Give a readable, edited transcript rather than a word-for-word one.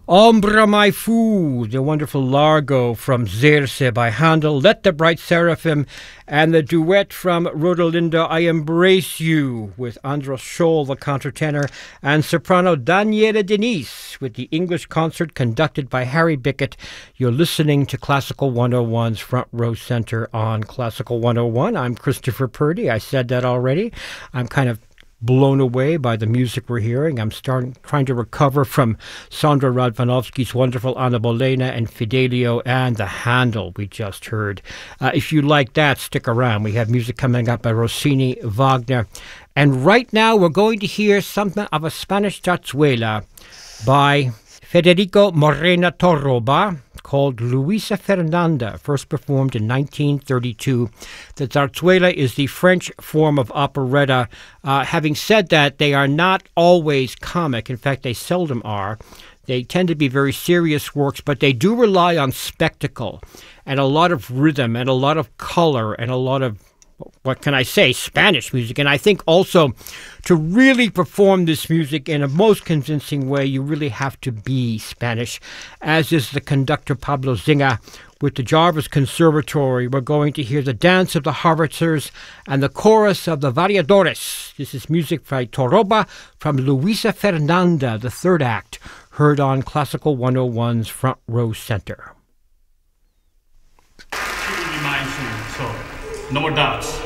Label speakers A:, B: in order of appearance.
A: Ombra mai fu, the wonderful Largo from Zirce by Handel, Let the Bright Seraphim, and the duet from Rodelinda, I Embrace You, with Andros Scholl, the countertenor, and soprano Daniela Denise, with the English concert conducted by Harry Bickett. You're listening to Classical 101's Front Row Center on Classical 101. I'm Christopher Purdy. I said that already. I'm kind of blown away by the music we're hearing. I'm trying to recover from Sandra Radvanovsky's wonderful Anna Bolena and Fidelio and the Handel we just heard. If you like that, stick around. We have music coming up by Rossini, Wagner. And right now we're going to hear something of a Spanish zarzuela by Federico Morena Torroba, called Luisa Fernanda, first performed in 1932. The zarzuela is the French form of operetta. Having said that, they are not always comic. In fact, they seldom are. They tend to be very serious works, but they do rely on spectacle and a lot of rhythm and a lot of color and a lot of, what can I say, Spanish music. And I think also to really perform this music in a most convincing way, you really have to be Spanish, as is the conductor Pablo Zinga. With the Jarvis Conservatory, we're going to hear the dance of the howitzers and the chorus of the variadores. This is music by Torroba from Luisa Fernanda, the third act, heard on Classical 101's Front Row Center.
B: Keep in mind soon, so no more doubts.